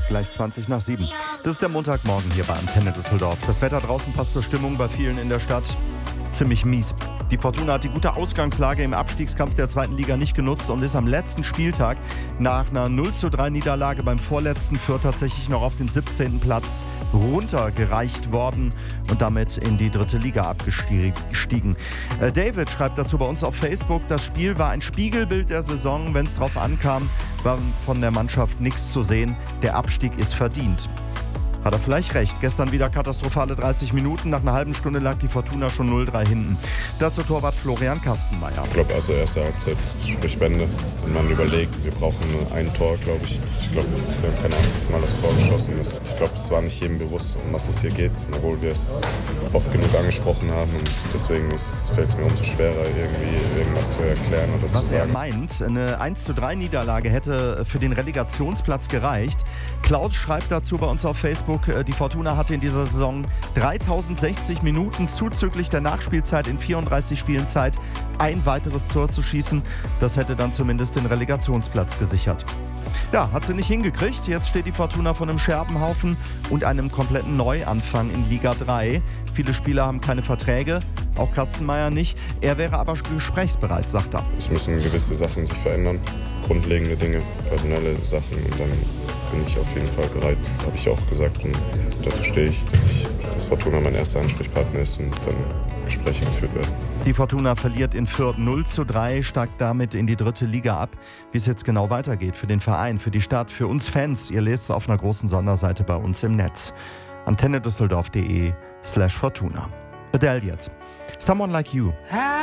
gleich 20 nach 7. Das ist der Montagmorgen hier bei Antenne Düsseldorf. Das Wetter draußen passt zur Stimmung bei vielen in der Stadt. Ziemlich mies. Die Fortuna hat die gute Ausgangslage im Abstiegskampf der zweiten Liga nicht genutzt und ist am letzten Spieltag nach einer 0:3 Niederlage beim vorletzten Fürth tatsächlich noch auf den 17. Platz runtergereicht worden und damit in die dritte Liga abgestiegen. David schreibt dazu bei uns auf Facebook, das Spiel war ein Spiegelbild der Saison. Wenn es drauf ankam, war von der Mannschaft nichts zu sehen. Der Abstieg ist verdient. Hat er vielleicht recht. Gestern wieder katastrophale 30 Minuten. Nach einer halben Stunde lag die Fortuna schon 0:3 hinten. Dazu Torwart Florian Kastenmeier. Ich glaube, also erste Halbzeit spricht Bände. Wenn man überlegt, wir brauchen ein Tor, glaube ich. Ich glaube, wir haben kein einziges Mal aufs Tor geschossen. Ich glaube, es war nicht jedem bewusst, um was es hier geht, obwohl wir es oft genug angesprochen haben. Und deswegen fällt es mir umso schwerer, irgendwie irgendwas zu erklären oder was zu sagen. Was er meint, eine 1:3 Niederlage hätte für den Relegationsplatz gereicht. Klaus schreibt dazu bei uns auf Facebook, die Fortuna hatte in dieser Saison 3060 Minuten zuzüglich der Nachspielzeit in 34 Spielen Zeit, ein weiteres Tor zu schießen. Das hätte dann zumindest den Relegationsplatz gesichert. Ja, hat sie nicht hingekriegt. Jetzt steht die Fortuna vor einem Scherbenhaufen und einem kompletten Neuanfang in Liga 3. Viele Spieler haben keine Verträge, auch Kastenmeier nicht. Er wäre aber gesprächsbereit, sagt er. Es müssen gewisse Sachen sich verändern, grundlegende Dinge, personelle Sachen, und dann bin ich auf jeden Fall bereit, habe ich auch gesagt, und dazu stehe ich, dass Fortuna mein erster Ansprechpartner ist und dann Gespräche geführt werden. Die Fortuna verliert in Fürth 0:3, steigt damit in die dritte Liga ab. Wie es jetzt genau weitergeht für den Verein, für die Stadt, für uns Fans, ihr lest es auf einer großen Sonderseite bei uns im Netz. antennedüsseldorf.de/Fortuna. Adele jetzt. Someone Like You.